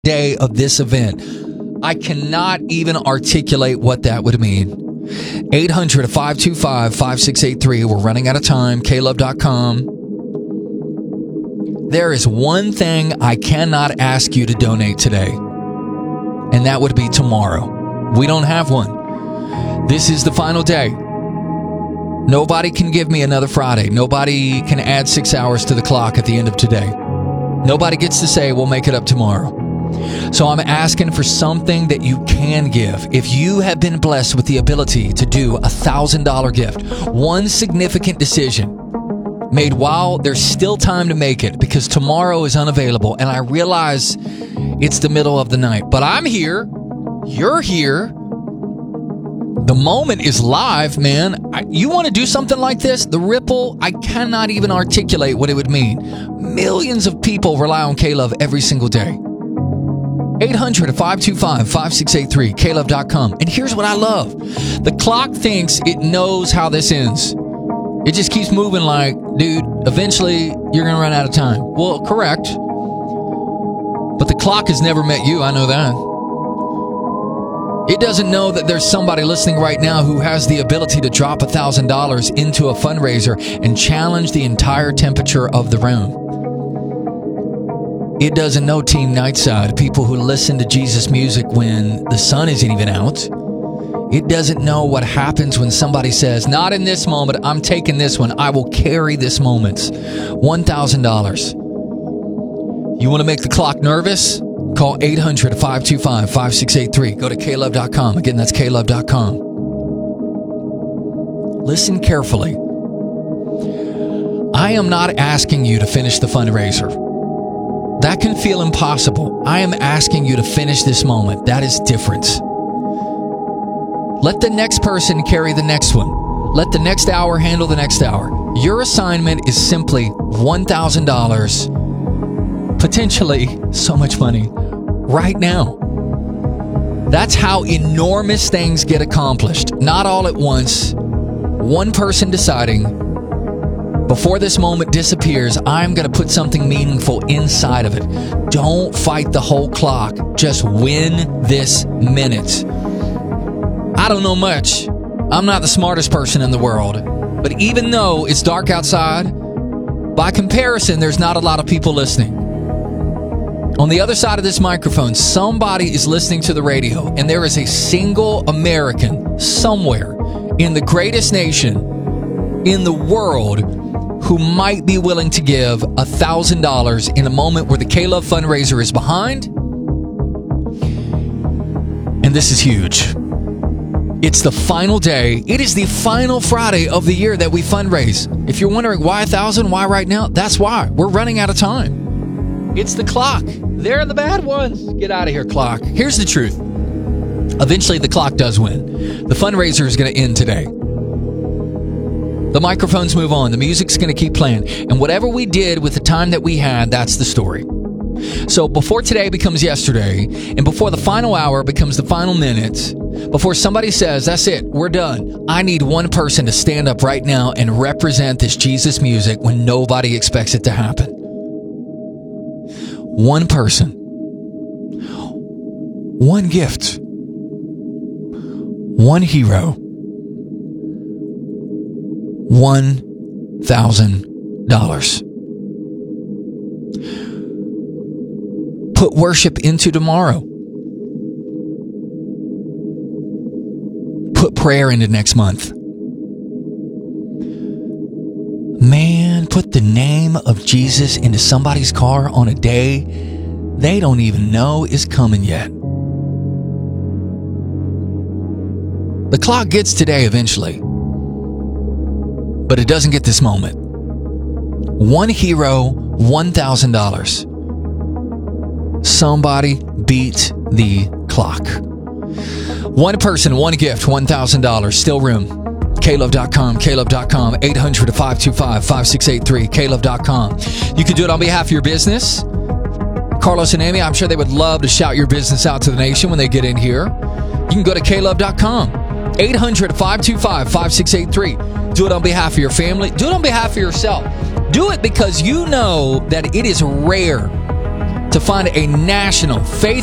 day of this event. I cannot even articulate what that would mean. 800-525-5683. We're running out of time. KLove.com. There is one thing I cannot ask you to donate today, and that would be tomorrow. We don't have one. This is the final day. Nobody can give me another Friday. Nobody can add 6 hours to the clock at the end of today. Nobody gets to say, we'll make it up tomorrow. So I'm asking for something that you can give. If you have been blessed with the ability to do a $1,000 gift, one significant decision made while there's still time to make it, because tomorrow is unavailable, and I realize it's the middle of the night. But I'm here. You're here. The moment is live, man. You want to do something like this? The ripple, I cannot even articulate what it would mean. Millions of people rely on K-Love every single day. 800-525-5683, KLove.com. And here's what I love. The clock thinks it knows how this ends. It just keeps moving like, dude, eventually you're going to run out of time. Well, correct. But the clock has never met you. I know that. It doesn't know that there's somebody listening right now who has the ability to drop $1,000 into a fundraiser and challenge the entire temperature of the room. It doesn't know Team Nightside, people who listen to Jesus music when the sun isn't even out. It doesn't know what happens when somebody says, not in this moment, I'm taking this one. I will carry this moment. $1,000. You want to make the clock nervous? Call 800-525-5683. Go to KLove.com. Again, that's KLove.com. Listen carefully. I am not asking you to finish the fundraiser. That can feel impossible. I am asking you to finish this moment. That is different. Let the next person carry the next one. Let the next hour handle the next hour. Your assignment is simply $1,000, potentially so much money, right now. That's how enormous things get accomplished. Not all at once. One person deciding, before this moment disappears, I'm going to put something meaningful inside of it. Don't fight the whole clock. Just win this minute. I don't know much. I'm not the smartest person in the world. But even though it's dark outside, by comparison, there's not a lot of people listening. On the other side of this microphone, somebody is listening to the radio, and there is a single American somewhere in the greatest nation in the world who might be willing to give $1,000 in a moment where the K-Love fundraiser is behind. And this is huge. It's the final day. It is the final Friday of the year that we fundraise. If you're wondering why 1,000, why right now, that's why. We're running out of time. It's the clock. They're the bad ones. Get out of here, clock. Here's the truth. Eventually, the clock does win. The fundraiser is going to end today. The microphones move on. The music's going to keep playing. And whatever we did with the time that we had, that's the story. So before today becomes yesterday, and before the final hour becomes the final minute, before somebody says, that's it, we're done, I need one person to stand up right now and represent this Jesus music when nobody expects it to happen. One person. One gift. One hero. $1,000. Put worship into tomorrow. Put prayer into next month. Man, put the name of Jesus into somebody's car on a day they don't even know is coming yet. The clock gets today eventually, but it doesn't get this moment. One hero, $1,000. Somebody beat the clock. One person, one gift, $1,000. Still room. KLove.com, KLove.com, 800-525-5683, KLove.com. You can do it on behalf of your business. Carlos and Amy, I'm sure they would love to shout your business out to the nation when they get in here. You can go to KLove.com, 800-525-5683. Do it on behalf of your family. Do it on behalf of yourself. Do it because you know that it is rare to find a national faith